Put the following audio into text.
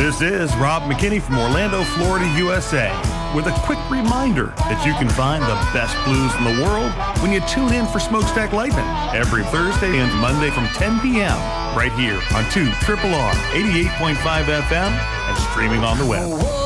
This is Rob McKinney from Orlando, Florida, USA, with a quick reminder that you can find the best blues in the world when you tune in for Smokestack Lightning every Thursday and Monday from 10 p.m. right here on 2 RRR 88.5 FM and streaming on the web.